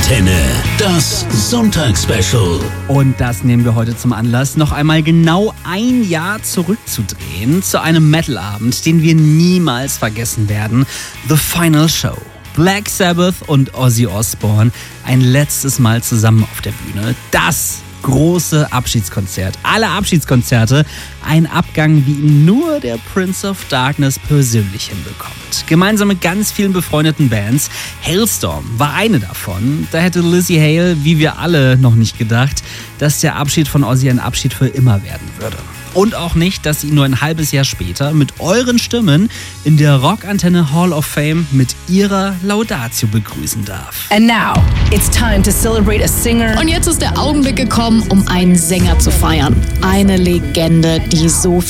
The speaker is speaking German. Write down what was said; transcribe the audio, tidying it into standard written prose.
Rockantenne, das Sonntagsspecial. Und das nehmen wir heute zum Anlass, noch einmal genau ein Jahr zurückzudrehen zu einem Metal-Abend, den wir niemals vergessen werden. The Final Show. Black Sabbath und Ozzy Osbourne ein letztes Mal zusammen auf der Bühne. Das große Abschiedskonzert. Alle Abschiedskonzerte, ein Abgang, wie ihn nur der Prince of Darkness persönlich hinbekommt. Gemeinsam mit ganz vielen befreundeten Bands. Halestorm war eine davon. Da hätte Lzzy Hale, wie wir alle, noch nicht gedacht, dass der Abschied von Ozzy ein Abschied für immer werden würde. Und auch nicht, dass sie ihn nur ein halbes Jahr später mit euren Stimmen in der Rockantenne Hall of Fame mit ihrer Laudatio begrüßen darf. And now, it's time to celebrate a singer. Und jetzt ist der Augenblick gekommen, um einen Sänger zu feiern. Eine Legende, die so